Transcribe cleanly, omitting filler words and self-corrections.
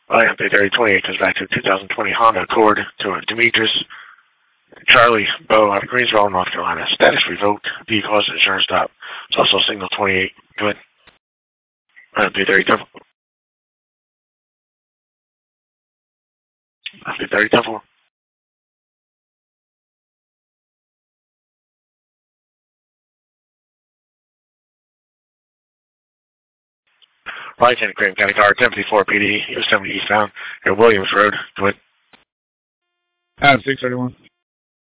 Ryan, 33028 comes back to 2020 Honda Accord to Demetrius Charlie Bow out of Greensboro, North Carolina. Status revoked. Vehicle has insurance stop. It's also signal 28. Go ahead. Ryan, 330 Temple. 330 Temple. Ryan, Graham County Car, 1054 PD, US 70 eastbound, at Williams Road. Go ahead. Adam 631.